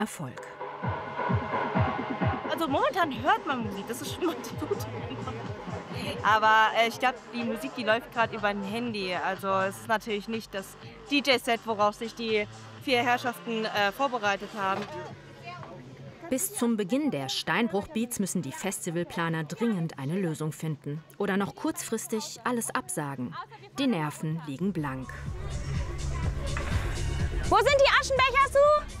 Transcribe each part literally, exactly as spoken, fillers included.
Erfolg. Also momentan hört man Musik, das ist schon mal gut. Aber äh, ich glaube, die Musik, die läuft gerade über ein Handy. Also es ist natürlich nicht das D J-Set, worauf sich die vier Herrschaften äh, vorbereitet haben. Bis zum Beginn der Steinbruch-Beats müssen die Festivalplaner dringend eine Lösung finden. Oder noch kurzfristig alles absagen. Die Nerven liegen blank. Wo sind die Aschenbecher, Sue?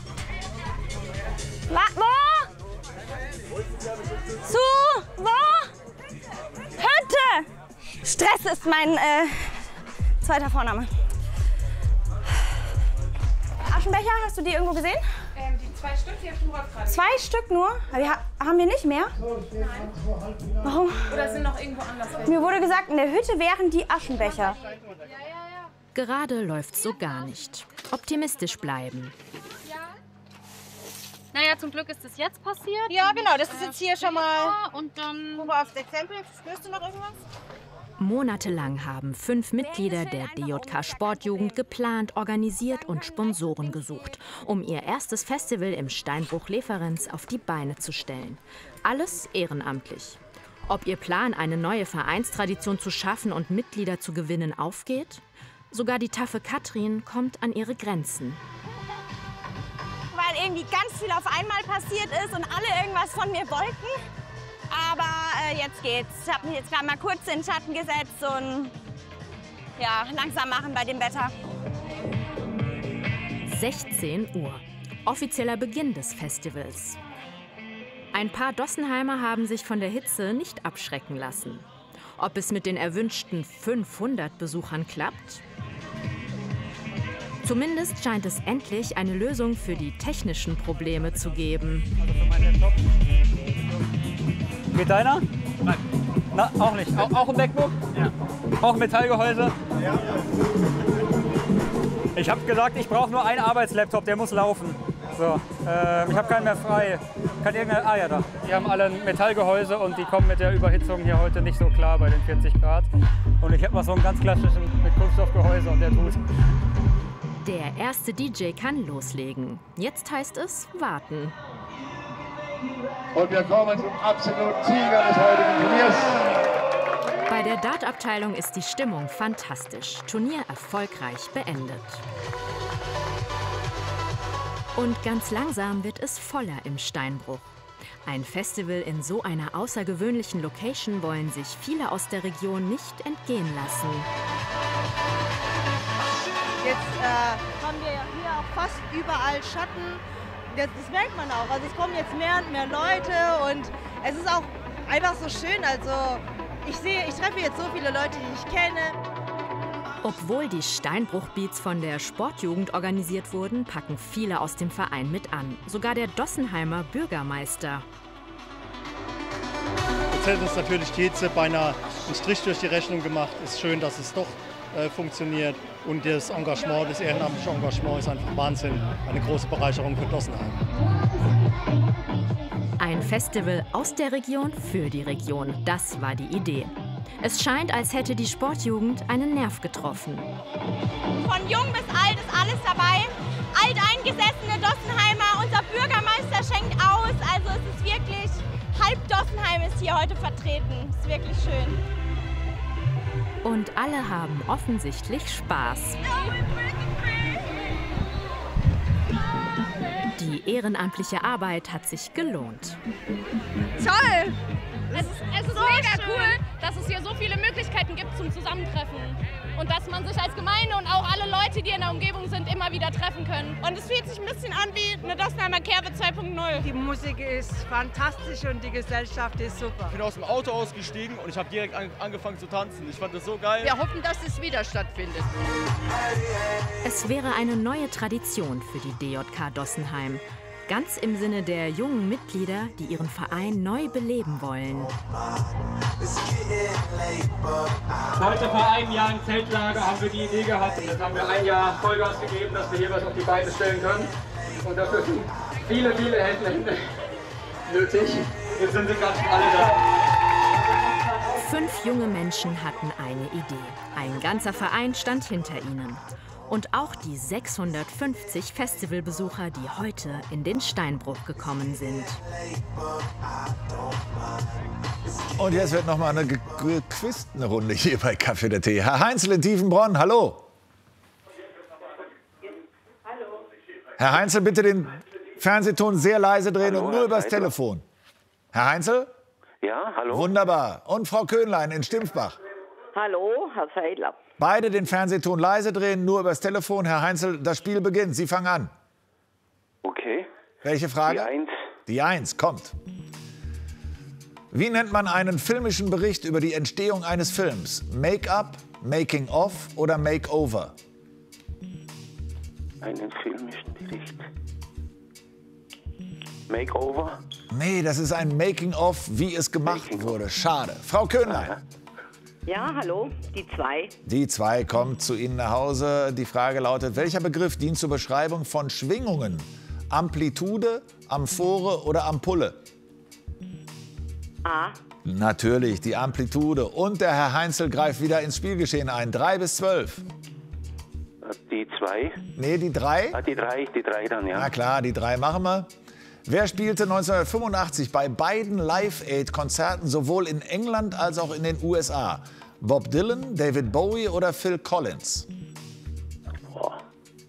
Wa wo? Sue, wo? Hütte! Stress ist mein äh, zweiter Vorname. Aschenbecher, hast du die irgendwo gesehen? Ähm, die zwei Stück, die auf dem Rollfrad. Zwei Stück nur? Aber die ha haben wir nicht mehr? Nein. Warum? Oder sind noch irgendwo anders welche? Mir wurde gesagt, in der Hütte wären die Aschenbecher. Ja, ja, ja. Gerade läuft's so gar nicht. Optimistisch bleiben. Naja, zum Glück ist das jetzt passiert. Ja, genau, das ist jetzt hier schon mal. Und dann. Guck mal aufs Exempel. Spürst du noch irgendwas? Monatelang haben fünf Mitglieder der D J K Sportjugend geplant, organisiert und Sponsoren gesucht, um ihr erstes Festival im Steinbruch-Leferenz auf die Beine zu stellen. Alles ehrenamtlich. Ob ihr Plan, eine neue Vereinstradition zu schaffen und Mitglieder zu gewinnen, aufgeht? Sogar die taffe Katrin kommt an ihre Grenzen. Weil irgendwie ganz viel auf einmal passiert ist und alle irgendwas von mir wollten. Aber äh, jetzt geht's. Ich habe mich jetzt gerade mal kurz in den Schatten gesetzt und ja, langsam machen bei dem Wetter. sechzehn Uhr. Offizieller Beginn des Festivals. Ein paar Dossenheimer haben sich von der Hitze nicht abschrecken lassen. Ob es mit den erwünschten fünfhundert Besuchern klappt? Zumindest scheint es endlich eine Lösung für die technischen Probleme zu geben. Geht deiner? Nein. Na, auch nicht. Auch, auch ein MacBook? Ja. Auch ein Metallgehäuse? Ja. Ich habe gesagt, ich brauche nur einen Arbeitslaptop, der muss laufen. So, äh, ich habe keinen mehr frei. Kann irgendeine, ah ja, da. Die haben alle ein Metallgehäuse und die kommen mit der Überhitzung hier heute nicht so klar bei den vierzig Grad. Und ich habe mal so einen ganz klassischen mit Kunststoffgehäuse und der tut. Der erste D J kann loslegen. Jetzt heißt es warten. Und wir kommen zum absoluten Sieger des heutigen Turniers. Bei der Dartabteilung ist die Stimmung fantastisch. Turnier erfolgreich beendet. Und ganz langsam wird es voller im Steinbruch. Ein Festival in so einer außergewöhnlichen Location wollen sich viele aus der Region nicht entgehen lassen. Jetzt äh, haben wir ja hier auch fast überall Schatten. Das, das merkt man auch. Also es kommen jetzt mehr und mehr Leute und es ist auch einfach so schön. Also ich sehe, ich treffe jetzt so viele Leute, die ich kenne. Obwohl die Steinbruch-Beats von der Sportjugend organisiert wurden, packen viele aus dem Verein mit an. Sogar der Dossenheimer Bürgermeister. Jetzt hätte es natürlich Tietze beinahe einen Strich durch die Rechnung gemacht. Ist schön, dass es doch äh, funktioniert. Und das Engagement, das ehrenamtliche Engagement ist einfach Wahnsinn. Eine große Bereicherung für Dossenheim. Ein Festival aus der Region für die Region. Das war die Idee. Es scheint, als hätte die Sportjugend einen Nerv getroffen. Von jung bis alt ist alles dabei. Alteingesessene Dossenheimer, unser Bürgermeister schenkt aus. Also es ist wirklich, halb Dossenheim ist hier heute vertreten. Es ist wirklich schön. Und alle haben offensichtlich Spaß. Die ehrenamtliche Arbeit hat sich gelohnt. Toll! Es ist, es ist so mega schön. Cool, dass es hier so viele Möglichkeiten gibt zum Zusammentreffen. Und dass man sich als Gemeinde und auch alle Leute, die in der Umgebung sind, immer wieder treffen können. Und es fühlt sich ein bisschen an wie eine Dossenheimer Kerbe zwei Punkt null. Die Musik ist fantastisch und die Gesellschaft ist super. Ich bin aus dem Auto ausgestiegen und ich habe direkt an, angefangen zu tanzen. Ich fand das so geil. Wir hoffen, dass es wieder stattfindet. Es wäre eine neue Tradition für die D J K Dossenheim. Ganz im Sinne der jungen Mitglieder, die ihren Verein neu beleben wollen. Heute vor einem Jahr im Zeltlager haben wir die Idee gehabt. Und jetzt haben wir ein Jahr Vollgas gegeben, dass wir hier was auf die Beine stellen können. Und dafür sind viele, viele Hände nötig. Jetzt sind sie ganz alle da. Fünf junge Menschen hatten eine Idee. Ein ganzer Verein stand hinter ihnen. Und auch die sechshundertfünfzig Festivalbesucher, die heute in den Steinbruch gekommen sind. Und jetzt wird noch mal eine gequizte Runde hier bei Kaffee der Tee. Herr Heinzel in Tiefenbronn, hallo. Hallo. Herr Heinzel, bitte den Fernsehton sehr leise drehen Hallo, und nur Herr übers Seidler. Telefon. Herr Heinzel? Ja, hallo. Wunderbar. Und Frau Köhnlein in Stimpfbach. Hallo, Herr Seidler. Beide den Fernsehton leise drehen, nur übers Telefon. Herr Heinzel, das Spiel beginnt. Sie fangen an. Okay. Welche Frage? Die Eins. Die Eins, kommt. Wie nennt man einen filmischen Bericht über die Entstehung eines Films? Make-up, Making-of oder Make-over? Einen filmischen Bericht. Makeover? Nee, das ist ein Making-of, wie es gemacht wurde. Schade. Frau Köhnlein. Ja, hallo, die zwei. Die zwei kommt zu Ihnen nach Hause. Die Frage lautet, welcher Begriff dient zur Beschreibung von Schwingungen? Amplitude, Amphore oder Ampulle? A. Natürlich, die Amplitude. Und der Herr Heinzel greift wieder ins Spielgeschehen ein. Drei bis zwölf. Die zwei? Nee, die drei. Ah, die drei, die drei dann, ja. Na klar, die drei machen wir. Wer spielte neunzehnhundertfünfundachtzig bei beiden Live-Aid-Konzerten sowohl in England als auch in den U S A? Bob Dylan, David Bowie oder Phil Collins? Boah.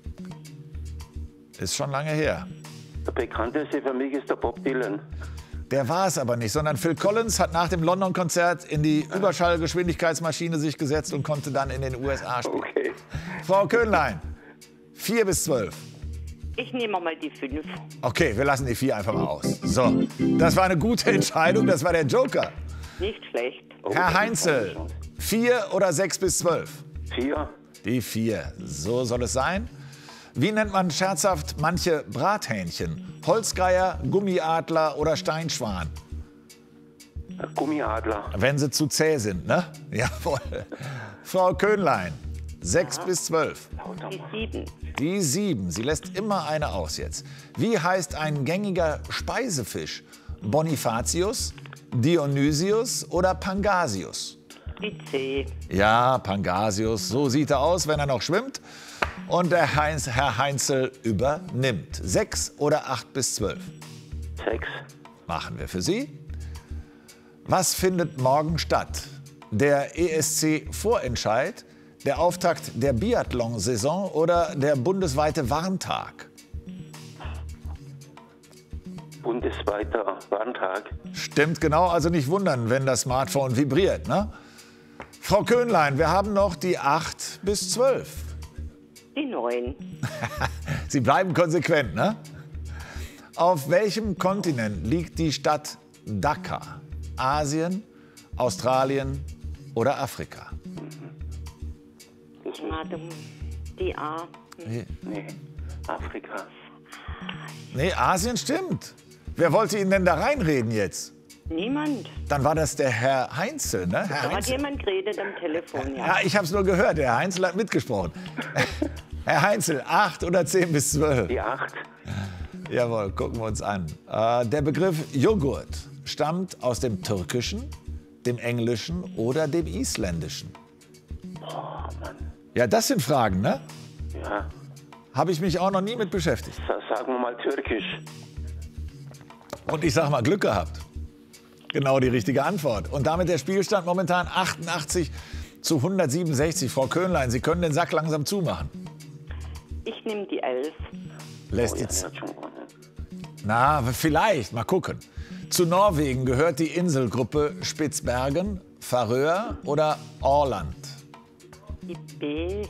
Ist schon lange her. Der bekannteste für mich ist der Bob Dylan. Der war es aber nicht, sondern Phil Collins hat nach dem London-Konzert in die Überschallgeschwindigkeitsmaschine sich gesetzt und konnte dann in den U S A spielen. Okay. Frau Köhnlein, vier bis zwölf. Ich nehme mal die fünf. Okay, wir lassen die vier einfach mal aus. So, das war eine gute Entscheidung, das war der Joker. Nicht schlecht. Herr Heinzel, vier oder sechs bis zwölf? Vier. Die vier, so soll es sein. Wie nennt man scherzhaft manche Brathähnchen? Holzgeier, Gummiadler oder Steinschwan? Gummiadler. Wenn sie zu zäh sind, ne? Jawohl. Frau Köhnlein, sechs Ja. bis zwölf. Die sieben. Die sieben. Sie lässt immer eine aus jetzt. Wie heißt ein gängiger Speisefisch? Bonifatius, Dionysius oder Pangasius? Die C. Ja, Pangasius. So sieht er aus, wenn er noch schwimmt. Und der Heinz, Herr Heinzel übernimmt. Sechs oder acht bis zwölf? Sechs. Machen wir für Sie. Was findet morgen statt? Der E S C-Vorentscheid, der Auftakt der Biathlon-Saison oder der bundesweite Warntag? Bundesweiter Warntag. Stimmt genau, also nicht wundern, wenn das Smartphone vibriert, ne? Frau Köhnlein, wir haben noch die acht bis zwölf. Die neun. Sie bleiben konsequent, ne? Auf welchem Kontinent liegt die Stadt Dhaka? Asien, Australien oder Afrika? Warte, die A. Nee. Nee, Afrika. Nee, Asien stimmt. Wer wollte Ihnen denn da reinreden jetzt? Niemand. Dann war das der Herr Heinzel, ne? Herr Da hat Heinzel. jemand geredet am Telefon, ja. Ja, ich habe es nur gehört. Der Herr Heinzel hat mitgesprochen. Herr Heinzel, acht oder zehn bis zwölf? Die acht. Jawohl, gucken wir uns an. Äh, der Begriff Joghurt stammt aus dem Türkischen, dem Englischen oder dem Isländischen? Boah, Mann. Ja, das sind Fragen, ne? Ja. Habe ich mich auch noch nie mit beschäftigt. Sa- Sagen wir mal Türkisch. Und ich sag mal, Glück gehabt. Genau die richtige Antwort. Und damit der Spielstand momentan achtundachtzig zu hundertsiebenundsechzig. Frau Köhnlein, Sie können den Sack langsam zumachen. Ich nehme die elf. Lässt Oh, ja, jetzt. der hat schon gewonnen. Na, vielleicht. Mal gucken. Zu Norwegen gehört die Inselgruppe Spitzbergen, Färöer oder Åland? Die B.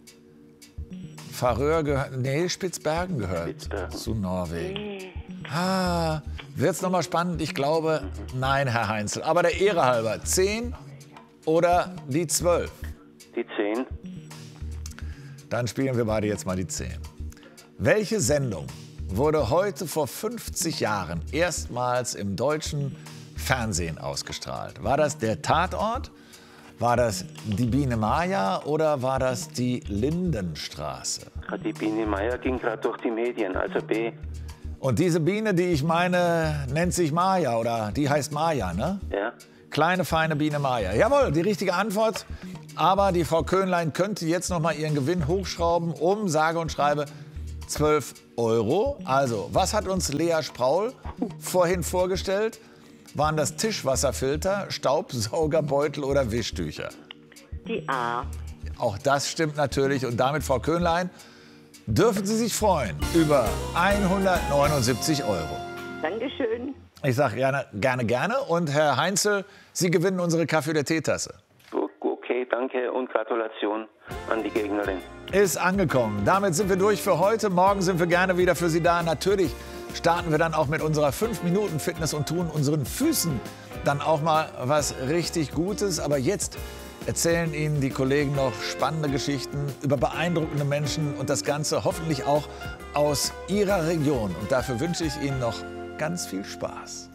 Färöer gehört. Nee, Spitzbergen gehört Spitzbergen. zu Norwegen. Ah, wird's noch mal spannend? Ich glaube, nein, Herr Heinzel. Aber der Ehre halber, zehn oder die zwölf? Die zehn. Dann spielen wir beide jetzt mal die zehn. Welche Sendung wurde heute vor fünfzig Jahren erstmals im deutschen Fernsehen ausgestrahlt? War das der Tatort? War das die Biene Maya oder war das die Lindenstraße? Die Biene Meier ging gerade durch die Medien, also B. Und diese Biene, die ich meine, nennt sich Maya oder die heißt Maya, ne? Ja. Kleine, feine Biene Maya. Jawohl, die richtige Antwort. Aber die Frau Köhnlein könnte jetzt noch mal ihren Gewinn hochschrauben um, sage und schreibe, zwölf Euro. Also, was hat uns Lea Spraul vorhin vorgestellt? Waren das Tischwasserfilter, Staubsaugerbeutel oder Wischtücher? Die A. Auch das stimmt natürlich. Und damit, Frau Köhnlein, dürfen Sie sich freuen über hundertneunundsiebzig Euro. Dankeschön. Ich sage gerne, gerne, gerne. Und Herr Heinzel, Sie gewinnen unsere Kaffee- oder Teetasse. Okay, danke und Gratulation an die Gegnerin. Ist angekommen. Damit sind wir durch für heute. Morgen sind wir gerne wieder für Sie da. Natürlich starten wir dann auch mit unserer fünf Minuten Fitness und tun unseren Füßen dann auch mal was richtig Gutes. Aber jetzt erzählen Ihnen die Kollegen noch spannende Geschichten über beeindruckende Menschen und das Ganze hoffentlich auch aus Ihrer Region. Und dafür wünsche ich Ihnen noch ganz viel Spaß.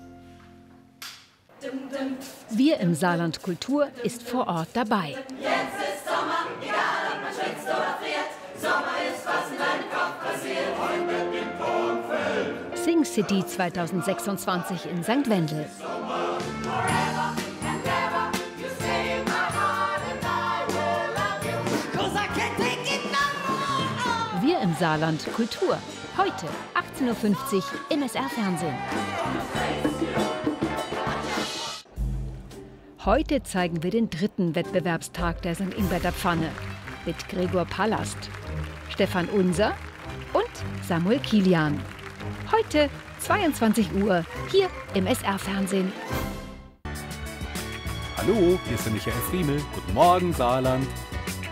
Wir im Saarland Kultur ist vor Ort dabei. Jetzt ist Sommer, egal ob man schwitzt oder friert. Sommer ist, was in deinem Kopf passiert. Heute mit dem Kornfeld. Sing City zweitausendsechsundzwanzig in Sankt Wendel. Wir im Saarland Kultur. Heute achtzehn Uhr fünfzig im S R-Fernsehen. Heute zeigen wir den dritten Wettbewerbstag der Sankt Ingbert Pfanne mit Gregor Palast, Stefan Unser und Samuel Kilian. Heute zweiundzwanzig Uhr hier im S R-Fernsehen. Hallo, hier ist der Michael Friemel. Guten Morgen, Saarland.